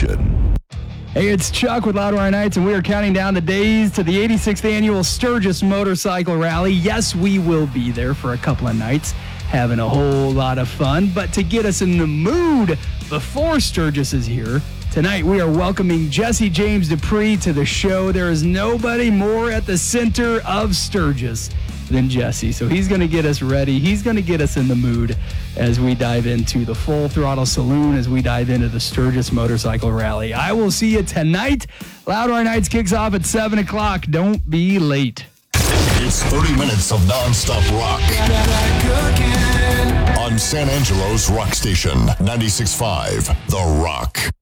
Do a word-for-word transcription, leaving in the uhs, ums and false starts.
Station. Hey, it's Chuck with Loudwire Nights, and we are counting down the days to the eighty-sixth Annual Sturgis Motorcycle Rally. Yes, we will be there for a couple of nights, having a whole lot of fun. But to get us in the mood before Sturgis is here, tonight we are welcoming Jesse James Dupree to the show. There is nobody more at the center of Sturgis than Jesse. So he's going to get us ready. He's going to get us in the mood as we dive into the Full Throttle Saloon, as we dive into the Sturgis Motorcycle Rally. I will see you tonight. Loudwire Nights kicks off at seven o'clock. Don't be late. It's thirty minutes of nonstop rock on San Angelo's Rock Station, ninety-six point five The Rock.